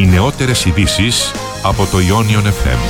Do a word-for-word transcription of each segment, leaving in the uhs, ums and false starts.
οι νεότερες ειδήσεις από το Ionion εφ εμ.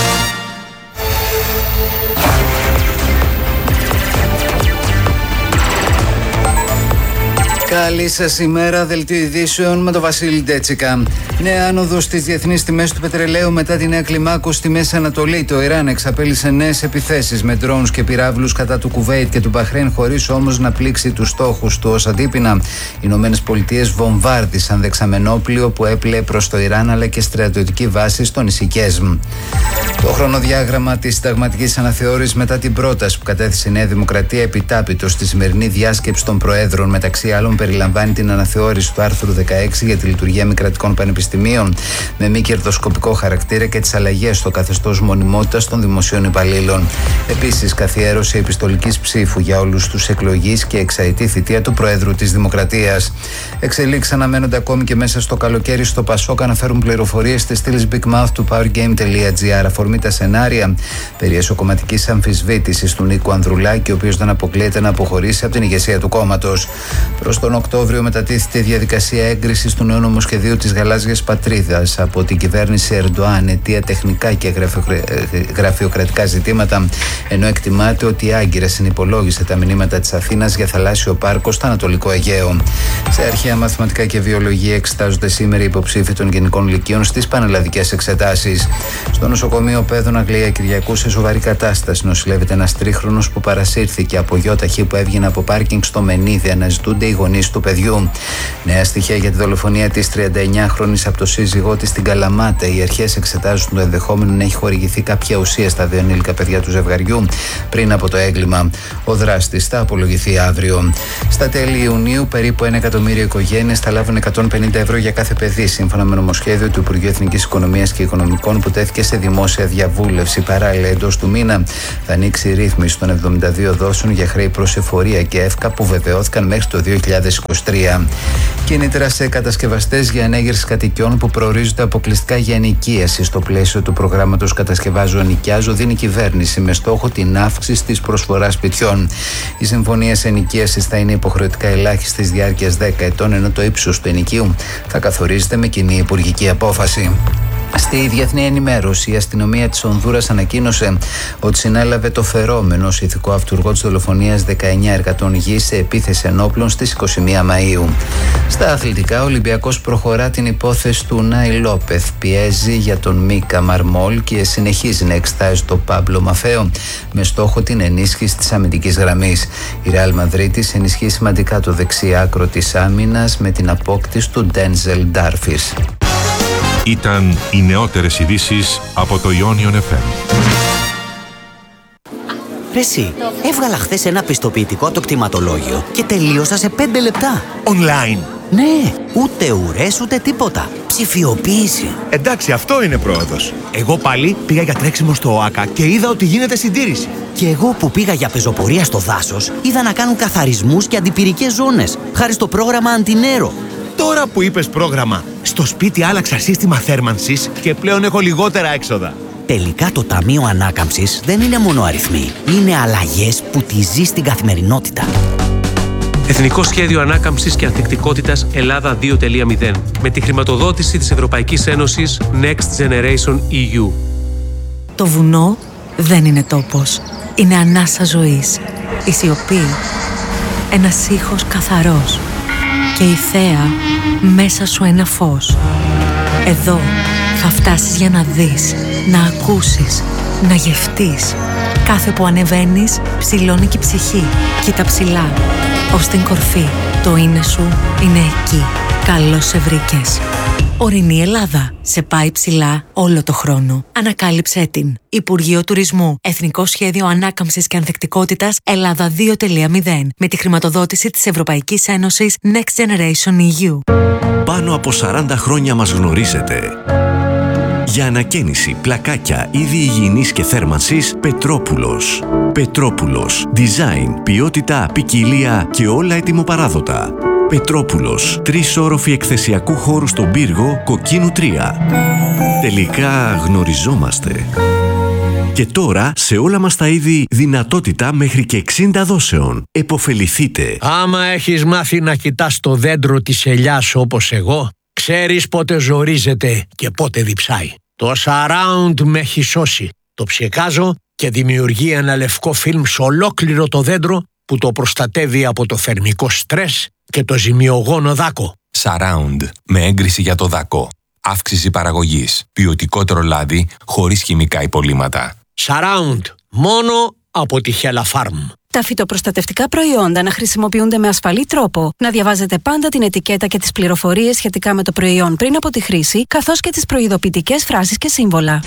Καλή σας ημέρα, δελτίο ειδήσεων με τον Βασίλη Ντέτσικα. Νέα άνοδος στις διεθνείς τιμές του πετρελαίου μετά τη νέα κλιμάκωση στη Μέση Ανατολή. Το Ιράν εξαπέλυσε νέες επιθέσεις με drones και πυράβλους κατά του Κουβέιτ και του Μπαχρέιν, χωρίς όμως να πλήξει τους στόχους του. Ως αντίπεινα, οι Ηνωμένες Πολιτείες βομβάρδισαν δεξαμενόπλιο που έπλεε προς το Ιράν αλλά και στρατιωτική βάση στο νησί Κέσμ. Το χρονοδιάγραμμα της συνταγματικής αναθεώρησης μετά την πρόταση που κατέθεσε η Νέα Δημοκρατία επιτάπητο στη σημερινή διάσκεψη των Προέδρων, μεταξύ άλλων, περιλαμβάνει την αναθεώρηση του άρθρου δεκαέξι για τη λειτουργία μη κρατικών πανεπιστημίων με μη κερδοσκοπικό χαρακτήρα και τις αλλαγές στο καθεστώς μονιμότητας των δημοσίων υπαλλήλων. Επίσης, καθιέρωση επιστολικής ψήφου για όλους τους εκλογείς και εξαετή θητεία του Προέδρου της Δημοκρατίας. Εξελίξεις αναμένονται ακόμη και μέσα στο καλοκαίρι στο Πασόκ, αναφέρουν πληροφορίες της στήλης bigmouth του powergame.gr. Αφορμή τα σενάρια περί εσωκομματικής αμφισβήτησης του Νίκου Ανδρουλάκη, ο οποίος δεν αποκλείεται να αποχωρήσει από την ηγεσία του κόμματος. Προς τον Οκτώβριο μετατίθεται η διαδικασία έγκρισης του νέου νομοσχεδίου της Γαλάζιας Πατρίδας από την κυβέρνηση Ερντοάν, αιτία τεχνικά και γραφειοκρατικά ζητήματα, ενώ εκτιμάται ότι η Άγκυρα συνυπολόγισε τα μηνύματα της Αθήνας για θαλάσσιο πάρκο στο Ανατολικό Αιγαίο. Σε αρχαία μαθηματικά και βιολογία εξετάζονται σήμερα οι υποψήφοι των γενικών λυκείων στις πανελλαδικές εξετάσεις. Στο νοσοκομείο Πέδων Αγγλία Κυριακού σε σοβαρή κατάσταση νοσηλεύεται ένας τρίχρονος που παρασύρθηκε από γιοταχή που έβγαινε από πάρκινγκ στο Μενίδη. Αναζητούνται οι γονείς του παιδιού. Νέα στοιχεία για τη δολοφονία της τριανταεννιάχρονης από το σύζυγό της στην Καλαμάτα. Οι αρχές εξετάζουν το ενδεχόμενο να έχει χορηγηθεί κάποια ουσία στα δύο ενήλικα παιδιά του ζευγαριού πριν από το έγκλημα. Ο δράστης θα απολογηθεί αύριο. Στα τέλη Ιουνίου, περίπου ένα εκατομμύριο οικογένειες θα λάβουν εκατόν πενήντα ευρώ για κάθε παιδί, σύμφωνα με νομοσχέδιο του Υπουργείου Εθνικής Οικονομίας και Οικονομικών που τέθηκε σε δημόσια διαβούλευση. Παράλληλα, εντός του μήνα θα ανοίξει η ρύθμιση των εβδομήντα δύο δόσεων για χρέη προς εφορία και εύκα που βεβαιώθηκαν μέχρι το δύο χιλιάδες είκοσι τρία. Κίνητρα σε κατασκευαστές για ανέγερση κατοικιών που προορίζονται αποκλειστικά για ενοικίαση. Στο πλαίσιο του προγράμματος Κατασκευάζω Ενοικιάζω, δίνει η κυβέρνηση με στόχο την αύξηση της προσφοράς σπιτιών. Οι συμφωνίες ενοικίασης θα είναι υποχρεωτικά ελάχιστης διάρκειας δέκα ετών, ενώ το ύψος του ενοικίου θα καθορίζεται με κοινή υπουργική απόφαση. Στη διεθνή ενημέρωση, η αστυνομία της Ονδούρας ανακοίνωσε ότι συνέλαβε το φερόμενο ως ηθικό αυτούργο της δολοφονίας δεκαεννιά εργατών γης σε επίθεση ενόπλων στις είκοσι μία Μαΐου. Στα αθλητικά, ο Ολυμπιακός προχωρά την υπόθεση του Νάι Λόπεθ, πιέζει για τον Μίκα Μαρμόλ και συνεχίζει να εξετάζει τον Πάμπλο Μαφέο με στόχο την ενίσχυση της αμυντικής γραμμής. Η Ρεάλ Μαδρίτης ενισχύει σημαντικά το δεξί άκρο της άμυνας με την απόκτηση του Ντένζελ Ντάρφις. Ήταν οι νεότερες ειδήσεις από το Ionion εφ εμ. Ρε εσύ, έβγαλα χθες ένα πιστοποιητικό από το κτηματολόγιο και τελείωσα σε πέντε λεπτά. Online. Ναι, ούτε ουρές ούτε τίποτα. Ψηφιοποίηση. Εντάξει, αυτό είναι πρόοδος. Εγώ πάλι πήγα για τρέξιμο στο ΟΑΚΑ και είδα ότι γίνεται συντήρηση. Και εγώ που πήγα για πεζοπορία στο δάσος, είδα να κάνουν καθαρισμούς και αντιπυρικές ζώνες, χάρη στο πρόγραμμα Αντινέρο. Τώρα που είπες πρόγραμμα, στο σπίτι άλλαξα σύστημα θέρμανσης και πλέον έχω λιγότερα έξοδα. Τελικά το Ταμείο Ανάκαμψης δεν είναι μόνο αριθμοί. Είναι αλλαγές που τη ζεις στην καθημερινότητα. Εθνικό Σχέδιο Ανάκαμψης και Ανθεκτικότητας Ελλάδα δύο κόμμα μηδέν με τη χρηματοδότηση της Ευρωπαϊκής Ένωσης Next Generation ι γιου. Το βουνό δεν είναι τόπος. Είναι ανάσα ζωής. Η σιωπή. Ένας ήχος καθαρός. Και η θέα μέσα σου ένα φως. Εδώ θα φτάσεις για να δεις, να ακούσεις, να γευτείς. Κάθε που ανεβαίνεις, ψηλώνει και η ψυχή. Κοίτα ψηλά, ως την κορφή. Το είναι σου είναι εκεί. Καλώς σε βρήκες. Ορεινή Ελλάδα. Σε πάει ψηλά όλο το χρόνο. Ανακάλυψέ την. Υπουργείο Τουρισμού. Εθνικό Σχέδιο Ανάκαμψης και Ανθεκτικότητας Ελλάδα δύο κόμμα μηδέν. Με τη χρηματοδότηση της Ευρωπαϊκής Ένωσης Next Generation ι γιου. Πάνω από σαράντα χρόνια μας γνωρίζετε. Για ανακαίνιση, πλακάκια, είδη υγιεινής και θέρμανσης, Πετρόπουλος. Πετρόπουλος. Design, ποιότητα, ποικιλία και όλα ετοιμοπαράδοτα. Πετρόπουλος. Τρεις όροφοι εκθεσιακού χώρου στον πύργο, Κοκκίνου τρία. Τελικά γνωριζόμαστε. Και τώρα σε όλα μας τα είδη δυνατότητα μέχρι και εξήντα δόσεων. Εποφεληθείτε. Άμα έχεις μάθει να κοιτάς το δέντρο της ελιάς όπως εγώ, Ξέρεις πότε ζορίζεται και πότε διψάει. Το Surround με έχει σώσει. Το ψεκάζω και δημιουργεί ένα λευκό φιλμ σε ολόκληρο το δέντρο που το προστατεύει από το θερμικό στρες και το ζημιογόνο δάκο. Surround με έγκριση για το δάκο. Αύξηση παραγωγής. Ποιοτικότερο λάδι χωρίς χημικά υπολείμματα. Surround. Μόνο από τη Hella Farm. Τα φυτοπροστατευτικά προϊόντα να χρησιμοποιούνται με ασφαλή τρόπο. Να διαβάζετε πάντα την ετικέτα και τις πληροφορίες σχετικά με το προϊόν πριν από τη χρήση, καθώς και τις προειδοποιητικές φράσεις και σύμβολα.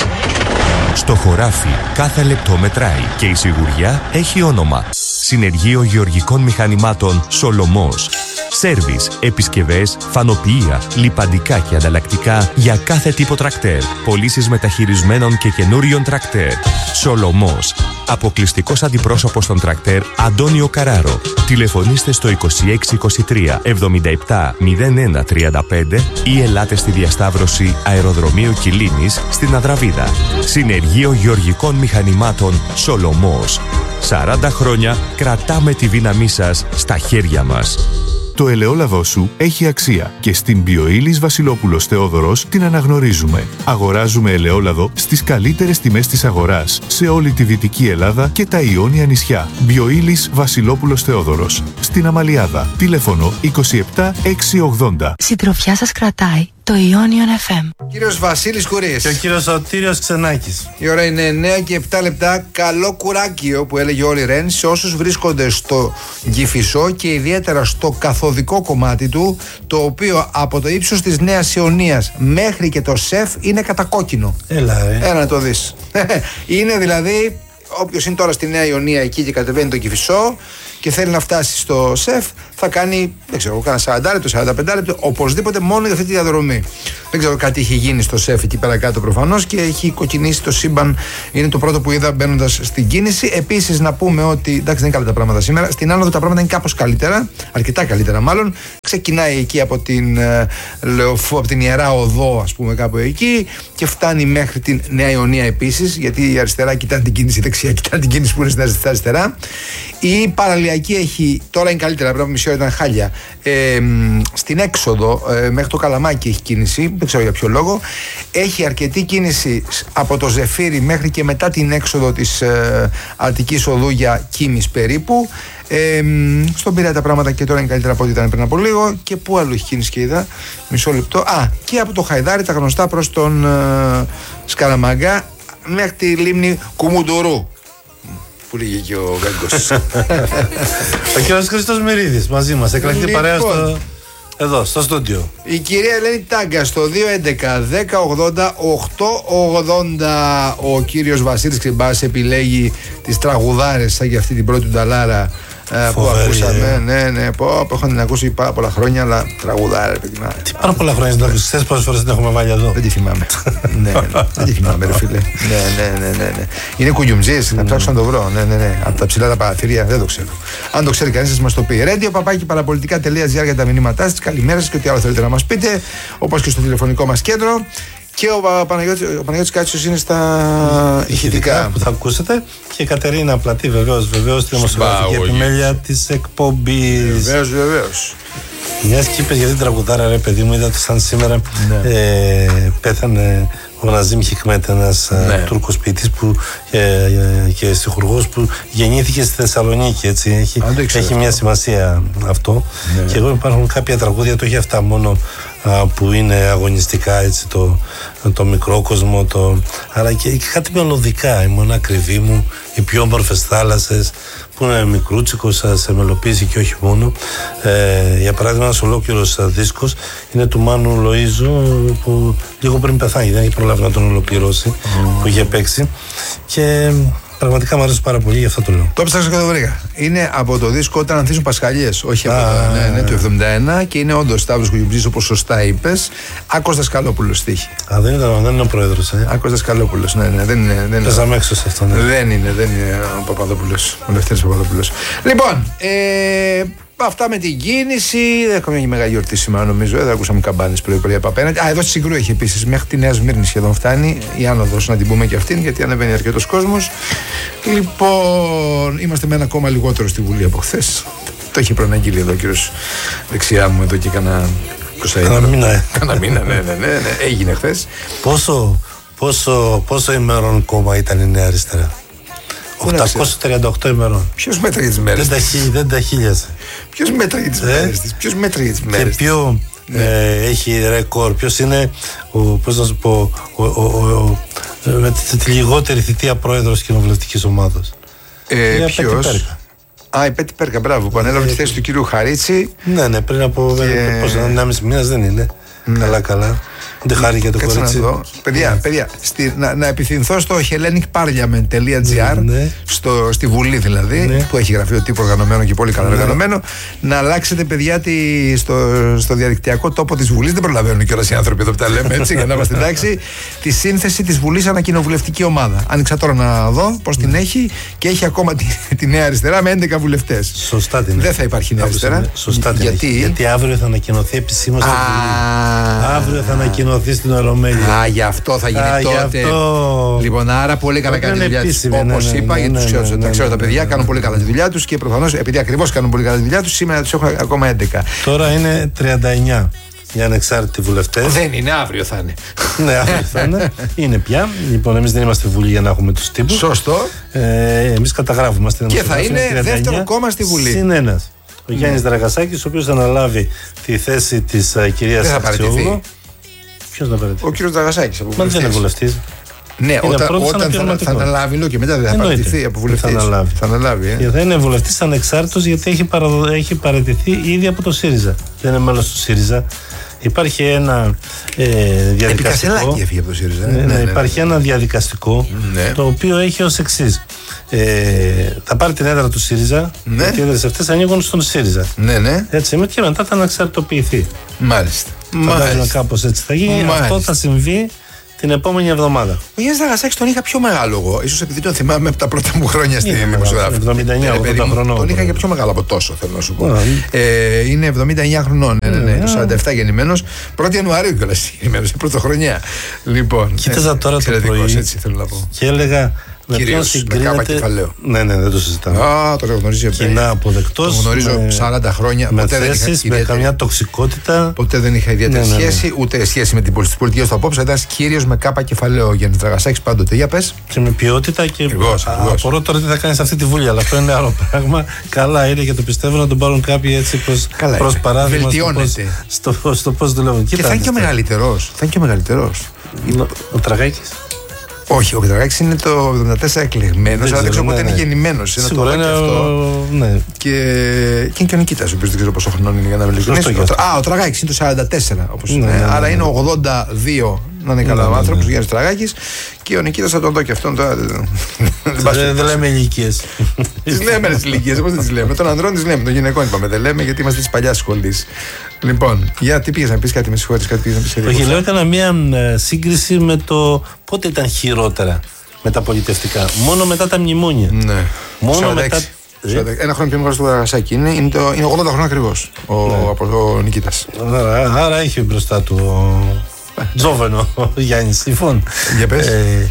Στο χωράφι κάθε λεπτό μετράει και η σιγουριά έχει όνομα. Συνεργείο Γεωργικών Μηχανημάτων Σολομός. Σέρβις, επισκευές, φανοποιεία, λιπαντικά και ανταλλακτικά για κάθε τύπο τρακτέρ. Πωλήσεις μεταχειρισμένων και καινούριων τρακτέρ. Σολομός. Αποκλειστικός αντιπρόσωπος των τρακτέρ Αντώνιο Καράρο. Τηλεφωνήστε στο είκοσι έξι είκοσι τρία εβδομήντα επτά μηδέν ένα τριάντα πέντε ή ελάτε στη διασταύρωση Αεροδρομίου Κιλίνης στην Αδραβίδα. Συνεργείο Γεωργικών Μηχανημάτων Σολομός. σαράντα χρόνια κρατάμε τη δύναμή σας στα χέρια μας. Το ελαιόλαδό σου έχει αξία και στην Μπιοήλις Βασιλόπουλος Θεόδωρος την αναγνωρίζουμε. Αγοράζουμε ελαιόλαδο στις καλύτερες τιμές της αγοράς σε όλη τη Δυτική Ελλάδα και τα Ιόνια νησιά. Μπιοήλις Βασιλόπουλος Θεόδωρος. Στην Αμαλιάδα. Τηλέφωνο είκοσι επτά εξακόσια ογδόντα. Συντροφιά σας κρατάει το Ιόνιον εφ εμ. Κύριος Βασίλης Κουρής. Και ο κύριος Σωτήριος Ξενάκης. Η ώρα είναι εννέα και επτά λεπτά. Καλό κουράκιο που έλεγε ο Ρεν σε όσους βρίσκονται στο Κηφισό και ιδιαίτερα στο καθοδικό κομμάτι του, το οποίο από το ύψος της Νέας Ιωνίας μέχρι και το ΣΕΦ είναι κατακόκκινο. Έλα, ε. Έλα να το δεις. Είναι δηλαδή, όποιος είναι τώρα στη Νέα Ιωνία εκεί και κατεβαίνει το Κηφισό και θέλει να φτάσει στο ΣΕΦ, θα κάνει, δεν ξέρω, κάνα σαράντα λεπτό, σαράντα πέντε λεπτό, οπωσδήποτε μόνο για αυτή τη διαδρομή. Δεν ξέρω κάτι έχει γίνει στο ΣΕΦ εκεί πέρα κάτω προφανώς και έχει κοκκινήσει το σύμπαν. Είναι το πρώτο που είδα μπαίνοντας στην κίνηση. Επίσης, να πούμε ότι εντάξει, δεν είναι καλά τα πράγματα σήμερα. Στην άνοδο τα πράγματα είναι κάπως καλύτερα, αρκετά καλύτερα μάλλον. Ξεκινάει εκεί από την, ε, Λεωφού, από την Ιερά Οδό, ας πούμε, κάπου εκεί και φτάνει μέχρι την Νέα Ιωνία επίσης. Γιατί η αριστερά κοιτάνε την κίνηση, η δεξιά κοιτάνε την κίνηση που είναι στην αριστερά. Η παραλιακή έχει, τώρα είναι καλύτερα, πριν από μισή ώρα ήταν χάλια. Ε, στην έξοδο ε, μέχρι το Καλαμάκι έχει κίνηση, δεν ξέρω για ποιο λόγο. Έχει αρκετή κίνηση από το Ζεφύρι μέχρι και μετά την έξοδο της ε, Αττικής Οδού για Κίμης περίπου. Ε, στον Πειραιά τα πράγματα και τώρα είναι καλύτερα από ό,τι ήταν πριν από λίγο. Και πού άλλο έχει κίνηση και είδα, μισό λεπτό. Α, και από το Χαϊδάρι τα γνωστά προς τον ε, Σκαραμαγκά μέχρι τη λίμνη Κουμουντουρού. Που λέγε και ο Γκάγκος. Ο κύριος Χρήστος Μυρίδης μαζί μας, εκλεκτή παρέα στο... εδώ, στο στούντιο. Η κυρία Ελένη Τάγκα στο δύο έντεκα δέκα ογδόντα οκτώ ογδόντα. Ο κύριος Βασίλης Κρυμπάς επιλέγει τις τραγουδάρες σαν για αυτή την πρώτη νταλάρα που ακούσαμε. Ναι, ναι, που έχω την ακούσει πάρα πολλά χρόνια, αλλά τραγουδάρα, παιδί μου. Τι πάρα πολλά χρόνια δεν ακούσει, ξέρεις πόσες φορές την έχουμε βάλει εδώ. Δεν τη θυμάμαι. Ναι, δεν τη θυμάμαι, ρε φίλε. Ναι, ναι, ναι, ναι. Είναι κουγιουμτζής, να ψάξω να το βρω. Ναι, ναι, ναι. Από τα ψηλά τα παραθυρία, δεν το ξέρω. Αν το ξέρει κανείς, σας μας το πει. Radio παπάκι παραπολιτικά τελεία τζι άρ για τα μηνύματά σας. Καλημέρα σας και ό,τι άλλο θέλετε να μας πείτε, όπως και στο τηλεφωνικό μας κέντρο. Και ο Παναγιώτης, ο Παναγιώτης Κάτσιος είναι στα ηχητικά που θα ακούσετε. Και η Κατερίνα Πλατή, βεβαίως, βεβαίως, τη δημοσιογραφική επιμέλεια της εκπομπής. Βεβαίως, βεβαίως. Μιας και είπες για την τραγουδάρα, ρε παιδί μου, είδα ότι σαν σήμερα ναι. ε, πέθανε ο Ναζίμ Χικμέτ, ένας ναι. Τούρκος ποιητής που, ε, ε, και στιχουργός που γεννήθηκε στη Θεσσαλονίκη, έτσι. Έχει, έχει μια σημασία αυτό. Ναι. Και εγώ υπάρχουν κάποια τραγούδια, το έχει αυτά μόνο α, που είναι αγωνιστικά, έτσι, το, το μικρό κόσμο, το, αλλά και, και κάτι μελωδικά, η μονά ακριβή μου, οι πιο όμορφες θάλασσες, που είναι μικρούτσικος σε μελοποίηση και όχι μόνο. Ε, για παράδειγμα, ένας ολόκληρος δίσκος είναι του Μάνου Λοΐζου, που λίγο πριν πεθάνει, δεν έχει προλάβει να τον ολοκληρώσει, mm. που είχε παίξει. Και πραγματικά μου αρέσει πάρα πολύ, γι' αυτό το λέω. Το έψαξα και το βρήκα. Είναι από το δίσκο Όταν Ανθίζουν Πασχαλιές, όχι από το, ναι, ναι, το εβδομήντα ένα, και είναι όντως Σταύρος Κουγιουμτζής, όπως σωστά είπες. Άκος Δασκαλόπουλος στίχη. Α, δεν ήταν, δεν είναι ο πρόεδρος, ε. Άκος Δασκαλόπουλος, ναι, ναι, δεν είναι. Δεν Πέσαμε έξω σε αυτό, ναι. Δεν είναι, δεν είναι ο Παπαδόπουλος, ο Λευτέρης Παπαδόπουλος. Λοιπόν, ε, αυτά με την κίνηση. Δεν έχουμε μια μεγάλη γιορτή σήμερα, νομίζω. Δεν ακούσαμε καμπάνες πρωί-πρωί από απέναντι. Α, εδώ στη Συγκρού έχει επίσης. Μέχρι τη Νέα Σμύρνη σχεδόν φτάνει. Η άνοδος, να την πούμε και αυτήν, γιατί ανεβαίνει αρκετός κόσμος. Λοιπόν, είμαστε με ένα κόμμα λιγότερο στη Βουλή από χθες. Το έχει προαναγγείλει εδώ ο κύριος δεξιά μου, εδώ και κάνα Κάνα μήνα. Κάνα μήνα, ναι, ναι, ναι, ναι. Έγινε χθες. Πόσο, πόσο, πόσο ημερών κόμμα ήταν η Νέα Αριστερά? οκτακόσιες τριάντα οκτώ ημερών. Ποιος μέτραγε τις μέρες της? Δεν τα χίλιαζε. Ποιος μέτραγε τις μέρες της? Ποιος μέτραγε τις μέρες της? Και ποιο ε, έχει ρεκόρ? Ποιος είναι ο, πώς να σου πω, ο, ο, ο, ο, με τη λιγότερη θητεία πρόεδρος κοινοβουλευτικής ομάδας? Ε, ποιος? Α, η Πέτη Πέρκα, μπράβο, που ανέλαβε τη θέση του κύριου Χαρίτσι. Ναι, ναι, πριν από και... πώς, ενάμιση μήνας δεν είναι. Ναι. Καλά, καλά. Δεν χάρη για το κορίτσι. Παιδιά, παιδιά στη, να, να επιθυμηθώ στο hellenic parliament τελεία gr, ναι. στο, στη Βουλή δηλαδή, ναι. που έχει γραφείο τύπου οργανωμένο και πολύ καλά ναι. οργανωμένο, να αλλάξετε, παιδιά, τη, στο, στο διαδικτυακό τόπο της Βουλής. Δεν προλαβαίνουν κιόλας οι άνθρωποι εδώ που τα λέμε έτσι, για να είμαστε εντάξει. Τη σύνθεση της Βουλής ανακοινοβουλευτική ομάδα. Άνοιξα τώρα να δω πώς την έχει και έχει ακόμα τη, τη Νέα Αριστερά με έντεκα βουλευτές. Σωστά την Δεν θα υπάρχει Νέα Αριστερά. Σωστά την γιατί? Γιατί αύριο θα ανακοινωθεί επισήμως στη Βουλή. Αύριο θα ανακοινωθεί στην Ολομέλεια. Α, γι' αυτό θα γίνει Α, τότε. Αυτό... Λοιπόν, άρα πολύ καλά κάνει τη δουλειά τους. Όπως είπα, γιατί τους ξέρω, τα ξέρω τα παιδιά, κάνουν πολύ καλά τη δουλειά τους και προφανώς επειδή ακριβώς κάνουν πολύ καλά τη δουλειά τους, σήμερα τους έχω ακόμα έντεκα. Τώρα είναι τριάντα εννιά οι ανεξάρτητοι βουλευτές. Δεν είναι, αύριο θα είναι. Ναι, αύριο θα είναι. Είναι πια. Λοιπόν, εμείς δεν είμαστε Βουλή για να έχουμε τους τύπους. Σωστό. Ε, εμείς καταγράφουμε. Και θα είναι δεύτερο κόμμα στη Βουλή. Συν ένας. Ο Γιάννης Δραγασάκης, ο οποίος θα αναλάβει τη θέση της κυρίας Αξιόγλου. Ποιος να παραιτηθεί? Ο κύριος Δραγασάκης. Μα δεν είναι βουλευτής. Ναι, όταν, όταν θα, θα αναλάβει, λέω και μετά δεν θα παραιτηθεί από βουλευτής. Θα αναλάβει. Θα, αναλάβει, ε. Και θα είναι βουλευτής ανεξάρτητος, γιατί έχει, παραδο... έχει παραιτηθεί ήδη από το ΣΥΡΙΖΑ. Δεν είναι μέλος του ΣΥΡΙΖΑ. Υπάρχει ένα ε, διαδικαστικό. Επικασελάκι έφυγε από το ΣΥΡΙΖΑ. Ναι, ναι, ναι, ναι. Υπάρχει ένα διαδικαστικό ναι. το οποίο έχει ως εξής. Ε, θα πάρει την έδρα του ΣΥΡΙΖΑ, ναι. γιατί οι έδρες αυτές ανοίγουν στον ΣΥΡΙΖΑ. Ναι, ναι. Έτσι, και μετά θα αναξαρτητοποιηθεί. Μάλιστα. Φαντάζομαι κάπως έτσι θα γίνει. Μάλιστα. Αυτό θα συμβεί την επόμενη εβδομάδα. Ο Γιάννης Δραγασάκης τον είχα πιο μεγάλο εγώ. Ίσως επειδή τον θυμάμαι από τα πρώτα μου χρόνια στην δημοσιογραφία. εβδομήντα εννιά ογδόντα χρονών. Τον είχα για πιο μεγάλο από τόσο, θέλω να σου πω. Ε, είναι εβδομήντα εννιά χρονών. Ναι, ναι, ναι, το σαράντα επτά γεννημένος. πρώτη Ιανουαρίου κιόλας γεννημένος, πρωτοχρονιά. Λοιπόν. Κοίταζα τώρα το πρωί. Έτσι θέλω να πω. Και έλεγα. Με κυρίως συγκρίνεται... με ναι, ναι, δεν το συζητάμε. Α, το γνωρίζει κοινά αποδεκτός. Το γνωρίζω με... σαράντα χρόνια. Με ποτέ θέσεις, δεν είχα με ιδιαίτερη... καμιά τοξικότητα. Ποτέ δεν είχα ιδιαίτερη ναι, ναι, ναι. σχέση, ούτε σχέση με την πολιτική του απόψε. Ήταν κύριος με κάπα κεφαλαίο ο Γιάννης Δραγασάκης πάντοτε. Για πες. Και με ποιότητα και. Απορώ τώρα τι θα κάνει σε αυτή τη Βουλή, αλλά αυτό είναι άλλο πράγμα. Καλά είναι και το πιστεύω να τον πάρουν κάποιοι έτσι προς παράδειγμα. Βελτιώνεται. Στο πώς δουλεύουν. Και θα είναι και ο μεγαλύτερος. Θα είναι και ο μεγαλύτερος. Ο Τραγάκης. Όχι, ο Πετραγάκης είναι το εβδομήντα τέσσερα εκλεγμένος, αλλά δεν ξέρω πότε είναι γεννημένος. Σίγουρα είναι αυτό. Ναι. Και είναι και ο Νικήτας, ο οποίος δεν ξέρω πόσο χρονών είναι για να μιλήσω. Α, ο Τραγάκης είναι το σαράντα τέσσερα, όπως είναι. Άρα είναι ογδόντα δύο, να είναι καλά ο άνθρωπος, ο Γιάννης Τραγάκης. Και ο Νικήτας θα τον δω και αυτόν τώρα. Δεν λέμε ηλικίες. Τις λέμε τις ηλικίες, πώς δεν τις λέμε. Τον ανδρών τις λέμε, τον γυναικών είπαμε. Δεν λέμε γιατί είμαστε της παλιάς σχολής. Λοιπόν, για τι πήγες να πεις, κάτι με συγχωρείς, κάτι πήγες να πεις. Όχι, λέω, έκανα μια σύγκριση με το πότε ήταν χειρότερα με τα πολιτευτικά. Μόνο μετά τα μνημόνια. Ναι. Μόνο μετά. Ένα χρόνο πιο μεγάλο του Δραγασάκη είναι, είναι, το, είναι ογδόντα χρόνια ακριβώς ο, ναι. ο, ο Νικήτας. Άρα, άρα έχει μπροστά του ο Τζόβενο ο Γιάννης. Λοιπόν, για πες. Ε,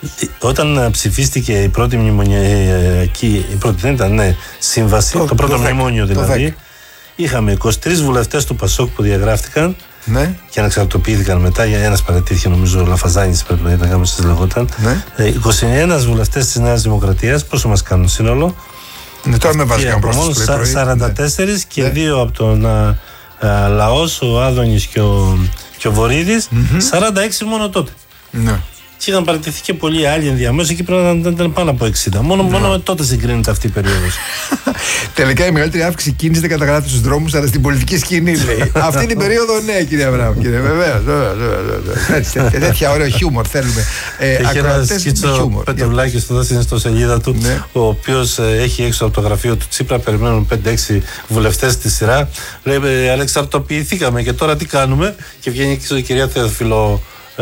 όταν ψηφίστηκε η πρώτη μνημονιακή, η πρώτη δεν ήταν, ναι, σύμβαση, το, το πρώτο το μνημόνιο δηλαδή, είχαμε είκοσι τρεις βουλευτές του Πασόκ που διαγράφτηκαν ναι. και αναξαρτοποιήθηκαν μετά. Για ένας παρατήθηκε, νομίζω, ο Λαφαζάνης πρέπει να ήταν, κάπως λεγόταν. Ναι. είκοσι ένα βουλευτές της Νέας Δημοκρατίας, πόσο μας κάνουν σύνολο. Ναι, τώρα με βάζει καν πρόσθεση. σαράντα τέσσερα ναι. και δύο από τον α, α, Λαός, ο Άδωνης και ο, και ο Βορίδης, mm-hmm. σαράντα έξι μόνο τότε. Ναι. Και είχαν παραιτηθεί και πολλοί άλλοι ενδιαμέσως, εκεί πρέπει να ήταν πάνω από εξήντα. Μόνο, no. μόνο με τότε συγκρίνεται αυτή η περίοδος. Τελικά η μεγαλύτερη αύξηση κίνηση δεν καταγράφει στους δρόμους, αλλά στην πολιτική σκηνή, λέει. Αυτή την περίοδο, ναι, κύριε Αβραάμ. Βεβαίως, βεβαίως. Τέτοια ωραίο χιούμορ θέλουμε. Έχει ένα σκίτσο Πετρουλάκη στο στην ιστοσελίδα του, ο οποίος έχει έξω από το γραφείο του Τσίπρα, περιμένουν πέντε έξι βουλευτές στη σειρά. Λέει, ανεξαρτοποιηθήκαμε και τώρα τι κάνουμε. Και βγαίνει έξω η κυρία Θεοφιλο.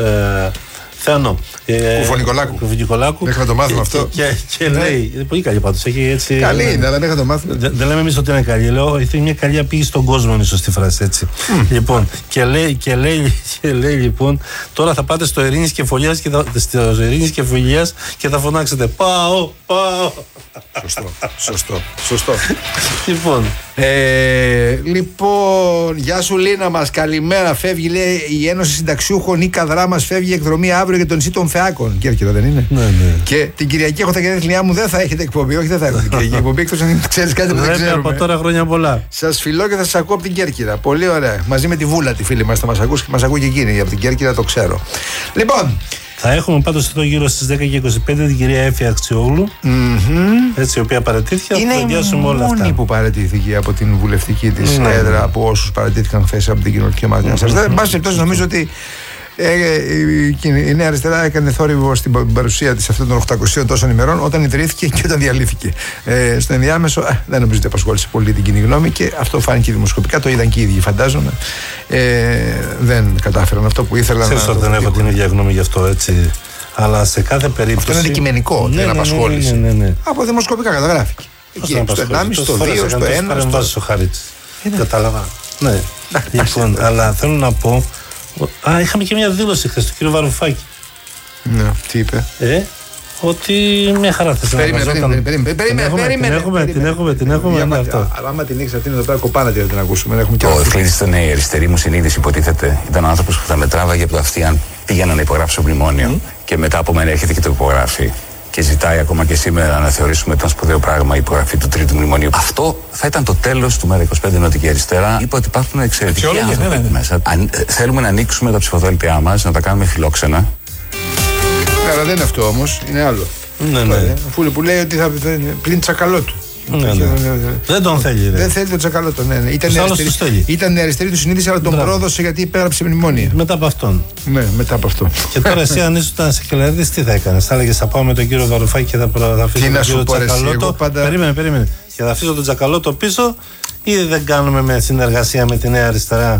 Θεανό. Κουφονικολάκου. Κουφονικολάκου. Μέχρι να το μάθουμε αυτό. Και, και, και λέει. Είναι πολύ καλή πάντως. Έτσι, καλή είναι, αλλά μέχρι να το μάθουμε. Δεν, δεν λέμε εμείς ότι είναι καλή. Λέω, έχει μια καλή απήγηση στον κόσμο, είναι η σωστή φράση. Έτσι. Mm. Λοιπόν, και λέει, και, λέει, και λέει λοιπόν, τώρα θα πάτε στο Ειρήνης και Φωλιάς και θα, στο Ειρήνης και Φωλιάς και θα φωνάξετε. Πάω, πάω. Σωστό. Σωστό. Σωστό. Λοιπόν. Ε, λοιπόν, γεια σου Λίνα μας, καλημέρα. Φεύγει, λέει, η Ένωση Συνταξιούχων ή Καδρά μας φεύγει εκδρομή αύριο για το νησί των Φεάκων. Κέρκυρα δεν είναι? Ναι, ναι. Και την Κυριακή έχω τα γενέθλιά μου, δεν θα έχετε εκπομπή. Όχι, δεν θα έχω την Κυριακή εκπομπή, εκτός αν ξέρεις κάτι που δεν ξέρουμε. Από τώρα χρόνια πολλά. Σας φιλώ και θα σας ακούω από την Κέρκυρα. Πολύ ωραία. Μαζί με τη Βούλα, τη φίλη μας, θα μας ακούσει και μας ακούει και εκείνη. Από την Κέρκυρα το ξέρω. Λοιπόν. Θα έχουμε πάντως εδώ γύρω στις δέκα και είκοσι πέντε την κυρία Έφη Αξιόγλου, mm-hmm. έτσι, η οποία παραιτήθηκε. Είναι η μόνη που παραιτήθηκε από την βουλευτική της mm-hmm. έδρα, από όσους παραιτήθηκαν χθες από την κοινωνική ομάδα της Αριστεράς. Εν πάση περιπτώσει, νομίζω ότι ε, η, η Νέα Αριστερά έκανε θόρυβο στην παρουσία της αυτών των οκτακοσίων τόσων ημερών όταν ιδρύθηκε και όταν διαλύθηκε. Ε, στο ενδιάμεσο ε, δεν νομίζω ότι απασχόλησε πολύ την κοινή γνώμη και αυτό φάνηκε δημοσκοπικά. Το είδαν και οι ίδιοι, φαντάζομαι. Ε, δεν κατάφεραν αυτό που ήθελαν. Ξέρεις ότι δεν έχω την ίδια γνώμη γι' αυτό, έτσι. Αλλά σε κάθε περίπτωση. Αυτό είναι αντικειμενικό, ναι, δεν ναι, απασχόλησε. Ναι, ναι, ναι, ναι. Από δημοσκοπικά καταγράφηκε. Εκεί, στο ενάμιση, στο δύο, στο ένα. Παρεμβάσει στο Χαρίτς. Κατάλαβα. Ναι. Λοιπόν, αλλά θέλω να πω. Α, είχαμε και μια δήλωση χθες του κ. Βαρουφάκη. Ναι, τι είπε? Ε, ότι μια χαρά θες να περίμενε, περίμενε, περίμενε. Την έχουμε, την έχουμε. Αλλά άμα την έχεις αυτήν εδώ πέρα κοπάνα να την ακούσουμε. Ο Ευκλήδης ήταν η αριστερή μου συνείδηση, υποτίθεται. Ήταν ο άνθρωπος που θα με τράβαγε από το αυτί αν πήγαινα να υπογράψω μνημόνιο και μετά από μένα έρχεται και το υπογράφει. Και ζητάει ακόμα και σήμερα να θεωρήσουμε τον σπουδαίο πράγμα η υπογραφή του τρίτου μνημονίου. Αυτό θα ήταν το τέλος του ΜΕΡΑ είκοσι πέντε Νότικη Αριστερά. Είπα ότι υπάρχουν εξαιρετικοί άνθρωποι ναι, ναι. μέσα. Αν ε, θέλουμε να ανοίξουμε τα ψηφοδέλτια μας, να τα κάνουμε φιλόξενα. Αλλά δεν είναι αυτό όμως, είναι άλλο. Ναι, ναι. Αφού που λέει ότι θα πλην τσακαλό του. Ναι, ναι. Δεν τον θέλει. Ρε. Δεν θέλει τον τσακαλώτο. Ναι, ναι. Ήταν, αριστερή, ήταν η αριστερή του συνείδηση, αλλά τον Μπράβο. πρόδωσε γιατί υπέγραψε μνημόνια. Μετά από αυτόν. Ναι, μετά από αυτόν. Και τώρα εσύ, αν ήσουν σε Κελαρίδης, τι θα έκανε? Θα έλεγε θα πάω με τον κύριο Βαρουφάκη και θα, προ... θα αφήσω τον κύριο Τσακαλώτο. Πάντα... Περίμενε, περίμενε. Και θα αφήσω τον Τσακαλώτο πίσω, ή δεν κάνουμε με συνεργασία με τη Νέα Αριστερά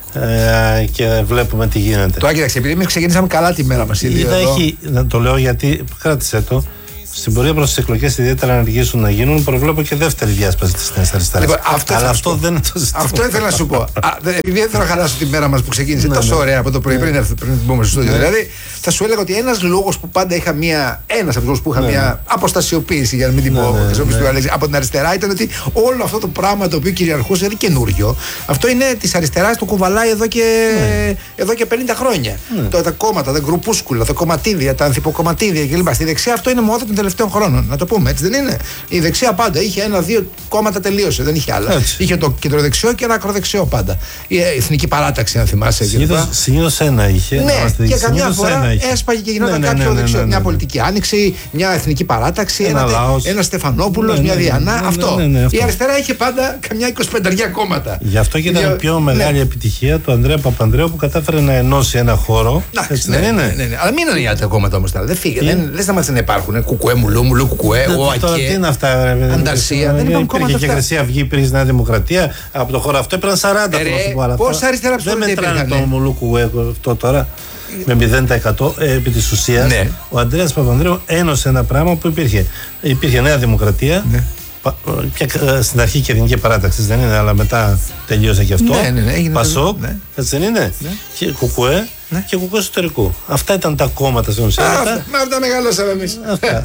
ε, και βλέπουμε τι γίνεται? Το άκοιταξε, επειδή εμείς ξεκινήσαμε καλά τη μέρα μας. Έχει, να το λέω γιατί κράτησε το. Στην πορεία προς τις εκλογές, ιδιαίτερα να αργήσουν να γίνουν, προβλέπω και δεύτερη διάσπαση της Νέας Αριστεράς. Λοιπόν, αυτό αλλά αυτό δεν είναι το ζήτημα. Αυτό ήθελα να σου πω. Α, επειδή δεν θέλω να χαλάσω τη μέρα μας που ξεκίνησε ναι, τόσο ναι. ωραία από το πρωί, ναι. πριν, πριν μπούμε στο στούντιο. Ναι. Δηλαδή, θα σου έλεγα ότι ένας λόγος που πάντα είχα μία. Ένας από τους λόγους που είχα ναι. μία αποστασιοποίηση, για να μην την πω, ναι, ναι, ναι. από την αριστερά, ήταν ότι όλο αυτό το πράγμα το οποίο κυριαρχούσε είναι καινούριο. Αυτό είναι της αριστεράς, το κουβαλάει εδώ και, ναι. εδώ και πενήντα χρόνια. Ναι. Το, τα κόμματα, τα γκρουπούσκουλα, τα κομματίδια, τα ανθυποκομματίδια κλπ. Στη δεξιά αυτό είναι μόδα των τελευταίων χρόνων. Να το πούμε, έτσι δεν είναι? Η δεξιά πάντα είχε ένα-δύο κόμματα, τελείωσε, δεν είχε άλλα. Έτσι. Είχε το κεντροδεξιό και ένα ακροδεξιό πάντα. Η Εθνική Παράταξη, αν θυμάσαι. Συνήθως ένα είχε. Ναι, και καμιά φορά έσπαγε και γινόταν ναι, ναι, κάποιο ναι, ναι, δεξιό. Ναι, ναι, ναι. Μια πολιτική άνοιξη, μια Εθνική Παράταξη, ένα, ένα, ένα Στεφανόπουλος, ναι, ναι, μια Διανά. Ναι, ναι, αυτό. Ναι, ναι, ναι, αυτό. Η αριστερά είχε πάντα καμιά εικοσιπενταριά κόμματα. Γι' αυτό και ήταν η πιο μεγάλη επιτυχία του Ανδρέα Παπανδρέου που κατάφερε να ενώσει ένα χώρο. Έτσι, ναι, ναι, ναι, ναι. Αλλά μην είναι οι άλλα κόμματα όμως. Δεν φύγανε. Δεν σταμάτησαν να υπάρχουν. Κουκουέ, μουλού, μουλού, κουκουέ. Τώρα τι είναι αυτά, ρε, Ανταρσία. Δεν υπήρχε κόμματα και Χρυσή Αυγή, υπήρχε Νέα Δημοκρατία. Από το χώρο αυτό έπαιρναν σαράντα πρόσωπα. Πόσα αριστερά ψωμί δεν μετράνε το Μουλούκου αυτό τώρα με μηδέν τοις εκατό επί της ουσίας. Ναι. Ο Ανδρέας Παπανδρέου ένωσε ένα πράγμα που υπήρχε. Υπήρχε Νέα Δημοκρατία. Ναι. Και στην αρχή και Εθνική Παράταξη δεν είναι, αλλά μετά τελείωσε και αυτό. Ναι, ναι, ναι, έγινε Πασόκ, ναι. έτσι δεν είναι. Ναι. Και Κουκουέ ναι. και Κουκουέ εσωτερικού. Αυτά ήταν τα κόμματα στην ουσία. Με αυτά μεγαλώσαμε εμείς.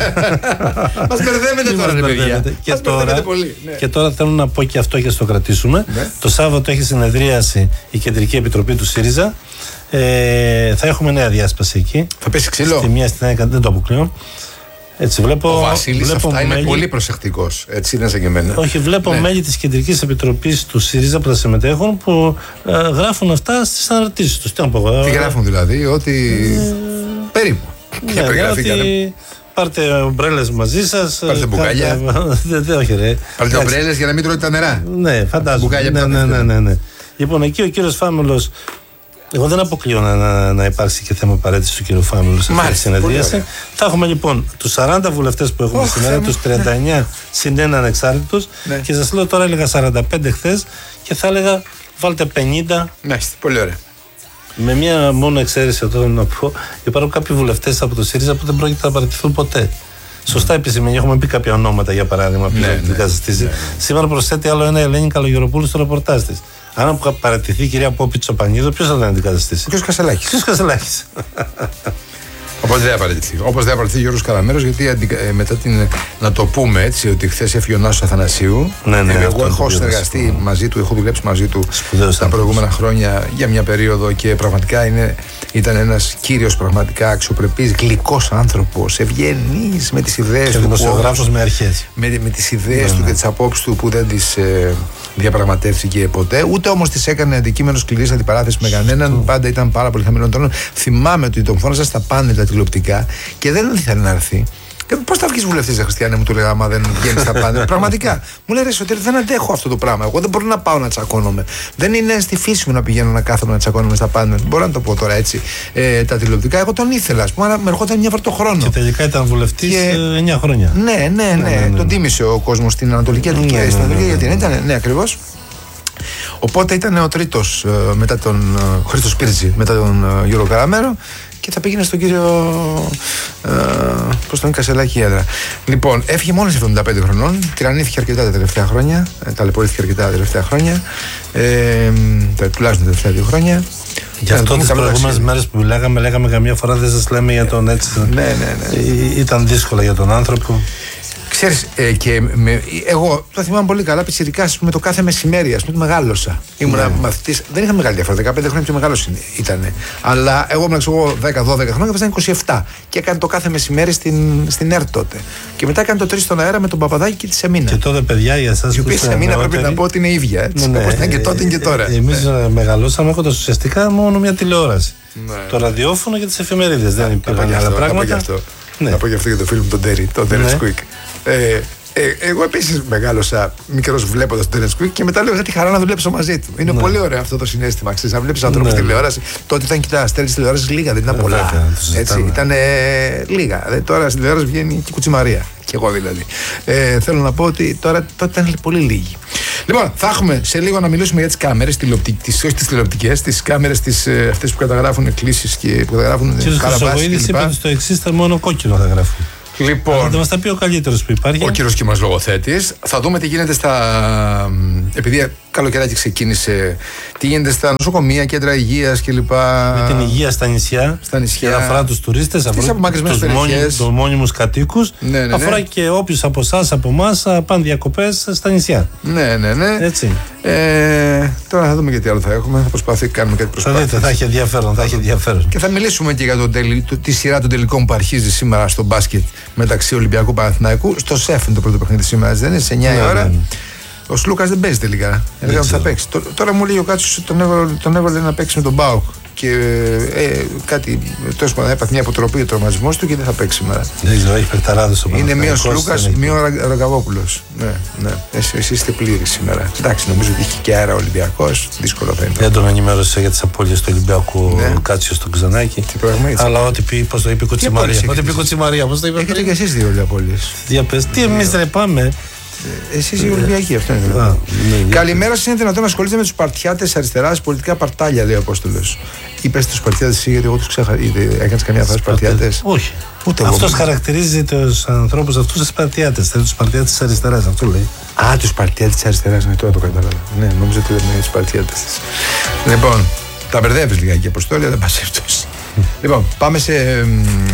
Μας μπερδεύετε τώρα, ρε παιδιά. Και τώρα, πολύ, ναι. και τώρα θέλω να πω και αυτό και στο κρατήσουμε. Ναι. Το Σάββατο έχει συνεδρίαση η Κεντρική Επιτροπή του ΣΥΡΙΖΑ. Ε, θα έχουμε νέα διάσπαση εκεί. Θα πέσει ξύλο. Στη μία στην άλλη, δεν το αποκλείω. Έτσι, βλέπω, ο Βασίλης βλέπω αυτά μέλη... είναι πολύ προσεκτικός. Έτσι είναι σαν και εμένα. Όχι, βλέπω ναι. μέλη της Κεντρικής Επιτροπής του ΣΥΡΙΖΑ που θα συμμετέχουν που ε, γράφουν αυτά στις αναρτήσεις τους. Τι, Τι γράφουν δηλαδή, ότι. Ε... περίπου. Ναι, ναι, ότι πάρτε ομπρέλες μαζί σας. Πάρτε μπουκάλια. Δεν, όχι, ρε. Πάρτε ομπρέλες για να μην τρώτε τα νερά. Ναι, φαντάζομαι. Ναι, ναι, ναι, ναι, ναι. Λοιπόν, εκεί ο κύριος Φάμελος. Εγώ δεν αποκλείω να, να, να υπάρξει και θέμα παρέτηση του κ. Φάμελου σε αυτή τη συνεδρίαση. Θα έχουμε λοιπόν τους σαράντα βουλευτές που έχουμε oh, σήμερα, τους τριάντα εννιά ναι. συν ένα ανεξάρτητους. Ναι. Και σας λέω τώρα, έλεγα σαράντα πέντε χθες και θα έλεγα βάλτε πενήντα. Ναι, πολύ ωραία. Με μία μόνο εξαίρεση εδώ να πω, υπάρχουν κάποιοι βουλευτές από το ΣΥΡΙΖΑ που δεν πρόκειται να παραιτηθούν ποτέ. Σωστά επισημαίνει, έχουμε πει κάποια ονόματα για παράδειγμα που ναι, την καταστήσει. Ναι, ναι. Σήμερα προσθέτει άλλο ένα Ελένη Καλογεροπούλου στο ρεπορτάζ της. Αν παρατηθεί η κυρία Πόπη Τσοπανίδου, ποιος θα την αντικαταστήσει? Ποιος Κασελάκης. Ποιος Κασελάκης. Οπότε δεν απαραίτητη. Όπως δεν απαραίτητη ο Γιώργος Καραμέρος, γιατί ε, μετά την. Να το πούμε έτσι, ότι χθες έφυγε ο Νάσος Αθανασίου. Ναι, ναι, ε, εγώ έχω συνεργαστεί μαζί του, έχω δουλέψει μαζί του Σπουδαίος τα προηγούμενα χρόνια για μια περίοδο και πραγματικά είναι, ήταν ένας κύριος, πραγματικά αξιοπρεπής, γλυκός άνθρωπος, ευγενής με τις ιδέες και του. Και δημοσιογράφος με αρχές. Με, με τις ιδέες ναι, του ναι. και τις απόψεις του που δεν τις ε, διαπραγματεύτηκε ποτέ, ούτε όμως τις έκανε αντικείμενο σκληρής αντιπαράθεσης με κανέναν. Πάντα ήταν πάρα πολύ χαμηλών τόνων. Θυμάμαι ότι τον φώναζα στα πάνελ τα τηλεοπτικά και δεν ήθελε να έρθει. Πώς θα βγεις βουλευτής, δε Χριστιανέ, μου του λέγα, άμα δεν βγαίνεις στα πάνελ. Πραγματικά. Μου λέει, ρε Σωτήρη, δεν αντέχω αυτό το πράγμα. Εγώ δεν μπορώ να πάω να τσακώνομαι. Δεν είναι στη φύση μου να πηγαίνω να κάθομαι να τσακώνομαι στα πάνελ. Μπορώ να το πω τώρα έτσι. Ε, τα τηλεοπτικά, εγώ τον ήθελα, ας πούμε, αλλά με ερχόταν μια φορά το χρόνο. Και τελικά ήταν βουλευτής και... εννιά χρόνια. Ναι, ναι, ναι. ναι, ναι, ναι. Τον τίμησε ο κόσμος στην Ανατολική Αττική. Ναι, στην Ανατολική γιατί ήταν, ναι, ακριβώς. Οπότε ήταν ο τρίτος ε, μετά τον ε, Χρήστο Σπίρτζη, μετά τον ε, Γιώργο Καραμέρο. Και θα πήγαινε στον κύριο ε, πώς τον Κασελάκη έδρα. Λοιπόν, έφυγε μόλις εβδομήντα πέντε χρονών. Τυραννήθηκε αρκετά τα τελευταία χρόνια. Ε, ταλαιπωρήθηκε αρκετά τα τελευταία χρόνια. Ε, τα, τουλάχιστον τα τελευταία δύο χρόνια. Γι' αυτό τις προηγούμενες μέρες που μιλάγαμε, λέγαμε καμιά φορά δεν σας λέμε για τον έτσι. Ναι, ναι, ναι. Ή, ήταν δύσκολα για τον άνθρωπο. Ξέρεις, ε, και με, εγώ το θυμάμαι πολύ καλά, πιτσιρικάς με το κάθε μεσημέρι, ας πούμε, μεγάλωσα. Ήμουνα ναι. μαθητής, δεν είχα μεγάλη διαφορά, δεκαπέντε χρόνια πιο μεγάλος ήταν. Αλλά εγώ ήμουν εγώ δέκα δώδεκα χρόνια και ήταν είκοσι επτά. Και έκανε το κάθε μεσημέρι στην, στην ΕΡΤ τότε. Και μετά έκανε το τρεις στον αέρα με τον Παπαδάκη και τη Σεμίνα. Και τότε, παιδιά, για εσάς. Η οποία Σεμίνα πρέπει να πω ότι είναι ίδια. Έτσι, ναι, όπως ήταν και τότε και τώρα. Ε, Εμείς ναι. μεγαλώσαμε έχοντας ουσιαστικά μόνο μια τηλεόραση. Ναι. Το ραδιόφωνο και τις εφημερίδες. Δεν υπήρχαν άλλα πράγματα. Να πω γι' αυτό για το φίλο μου τον Τέρι, τον Τέρι Σκουίκ. Ε, ε, εγώ επίσης μεγάλωσα μικρός βλέποντας τον Τέρι Σκουίκ και μετά λέω τη χαρά να δουλέψω μαζί του. Είναι ναι. πολύ ωραίο αυτό το συναίσθημα. Ξέρεις, να βλέπεις ανθρώπους στη ναι. τηλεόραση. Τότε ήταν κοιτά, στέλνεις τηλεόραση λίγα, δεν ήταν πολλά. Βέβαια, έτσι, ήταν ε, λίγα. Ε, τώρα στην τηλεόραση βγαίνει και η Κουτσιμαρία. Και εγώ δηλαδή. Ε, θέλω να πω ότι τώρα τότε ήταν πολύ λίγοι. Λοιπόν, θα έχουμε σε λίγο να μιλήσουμε για τις κάμερες, τις, όχι τις τηλεοπτικές, τις κάμερες τις, ε, αυτές που καταγράφουν κλήσεις και που καταγράφουν καραβάσεις κλπ. Είπε ότι στο εξής θα μόνο κόκκινο θα γράφουν. Λοιπόν, θα μας τα πει ο καλύτερος που υπάρχει. Ο κύριος και μας λογοθέτης. Θα δούμε τι γίνεται στα. Επειδή καλοκαιράκι ξεκίνησε, τι γίνεται στα νοσοκομεία, κέντρα υγείας κλπ. Με την υγεία στα νησιά. Στα νησιά. Και αφορά τους τουρίστες, αφορά τους μόνιμους κατοίκους. Ναι, ναι, ναι. Αφορά και όποιους από εσάς, από εμάς, πάνε διακοπές στα νησιά. Ναι, ναι, ναι. Έτσι. Ε, τώρα θα δούμε και τι άλλο θα έχουμε. Θα προσπαθήσουμε να κάνουμε κάτι προσπάθεια. Θα δείτε, θα έχει ενδιαφέρον. Θα έχει ενδιαφέρον. Και θα μιλήσουμε και για τον τελ, το, τη σειρά των τελικών που αρχίζει σήμερα στο μπάσκετ μεταξύ Ολυμπιακού Παναθηναϊκού. Στο ΣΕΦ είναι το πρώτο παιχνίδι σήμερα, δεν είναι, σε εννιά η ώρα. Ναι. Ο Σλούκας δεν παίζει τελικά. Έλεγα ότι θα παίξει. Τώρα μου λέει ο Κάτσος ότι τον έβαλε, τον έβαλε να παίξει με τον ΠΑΟΚ. Και ε, κάτι. Τέλος πάντων, έπαθε μια αποτροπή ο τραυματισμός του και δεν θα παίξει σήμερα. Δεν ξέρω, έχει παιχταράδες ο Είναι μία ο Σλούκας, μία ο Ραγκαβόπουλος. Ναι, ναι. Εσείς εσεί είστε πλήρη σήμερα. Εντάξει, νομίζω ότι έχει και αέρα ο Ολυμπιακός. Δύσκολο θα είναι. Δεν τον ενημέρωσα για τις απώλειες του Ολυμπιακού ναι. Κάτσιο στο Ξανάκι. Τι πράγμα έτσι. Αλλά ό,τι πει, πώς το είπε η Κουτσιμαρία. Ό,τι είπε η Κουτσιμαρία, πώς το είπε. Έχετε και εσείς δύο απώλειες. Διαπες, τι εμείς δεν πάμε. Εσείς οι Ολυμπιακοί, αυτό είναι. Ah, ναι, ναι. Καλημέρα σας, είναι δυνατόν να ασχολείστε με τους παρτιάτες αριστεράς, πολιτικά παρτάλια, λέει ο Απόστολος. Είπες τους παρτιάτες εσύ, γιατί εγώ τους ξέχασα. Έκανες καμιά φάση παρτιάτες? Όχι. Ούτε αυτός χαρακτηρίζει τους ανθρώπους αυτούς ως παρτιάτες. Θέλει τους παρτιάτες της αριστεράς, αυτό λέει. Α, τους παρτιάτες της αριστεράς, ναι, τώρα το κατάλαβα. Ναι, νόμιζα ότι δεν είναι τους παρτιάτες της. Λοιπόν, τα μπερδεύεις λιγάκι, Αποστόλη, αλλά πας αυτός. Λοιπόν, πάμε σε.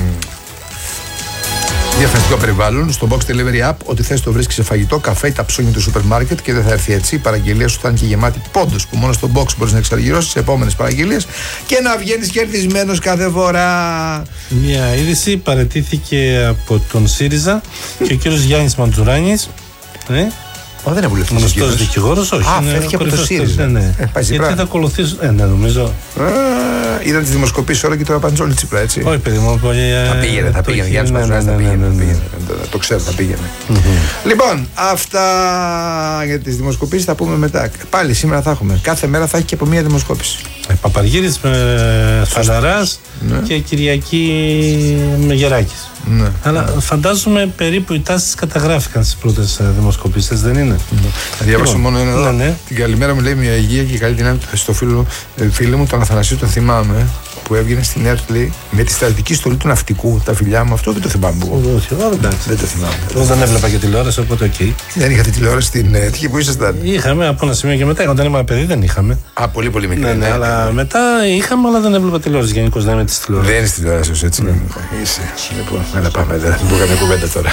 Διαφορετικό περιβάλλον. Στο Box Delivery App, ό,τι θες το βρίσκεις σε φαγητό, καφέ, τα ψώνια του σούπερ μάρκετ και δεν θα έρθει έτσι. Η παραγγελία σου θα είναι και γεμάτη πόντους που μόνο στο Box μπορείς να εξαργυρώσεις σε επόμενες παραγγελίες και να βγαίνεις κερδισμένος κάθε φορά. Μια είδηση παραιτήθηκε από τον ΣΥΡΙΖΑ και ο κύριος Γιάννης Μαντζουράνης. Ναι. Μα δεν είναι βουλευτής. Γνωστός δικηγόρος, όχι. Α, φεύγει από το ΣΥΡΙΖΑ. Ναι, ναι. Ε, γιατί θα ακολουθήσω. Ε, ναι, νομίζω. Είδαν τη δημοσκοπήση όλα και το απαντζόλι Τσίπρα, έτσι. Όχι, παιδί μου, πολύ. Θα πήγαινε, θα πήγαινε. Γιάννης Μαντζουράνης θα πήγαινε. Το ξέρω, θα πήγαινε. Λοιπόν, αυτά για τις δημοσκοπήσεις θα πούμε μετά. Πάλι σήμερα θα έχουμε. Κάθε μέρα θα έχει και από μία δημοσκόπηση. Παπαργύρης με Φαλαράς και Κυριακή με Γεράκης. Ναι. Αλλά φαντάζομαι περίπου οι τάσεις καταγράφηκαν στις πρώτες δημοσκοπήσεις, δεν είναι? Ναι. Θα διαβάσω μόνο ένα εδώ. Ναι, ναι. Την καλημέρα μου λέει μια υγεία και καλή δύναμη στο φίλο, φίλο μου, τον Αθανασίου, τον θυμάμαι, που έβγαινε στη νέα του, λέει, με τη στρατιωτική στολή του ναυτικού. Τα φιλιά μου, αυτό δεν το θυμάμαι. Όχι, εγώ εντάξει. Δεν το θυμάμαι. Εγώ δεν έβλεπα και τηλεόραση, οπότε οκ. Okay. Δεν είχατε τηλεόραση στην έτυχη που ήσασταν? Είχαμε από ένα σημείο και μετά. Όταν ήμουν παιδί δεν είχαμε. Α, πολύ πολύ μικρή. Ναι, ναι, αλλά μετά είχαμε, αλλά δεν έβλεπα τηλεόραση. Γενικώς δεν είμαι τη τηλεόραση. Δεν είναι τηλεόραση, έτσι. Ναι. Είσαι. Λοιπόν, έλα πάμε. Δεν μπορούμε καμία κουβέντα τώρα.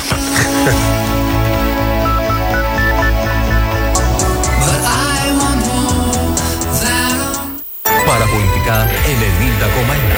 Παραπολιτικά ενενήντα κόμμα ένα.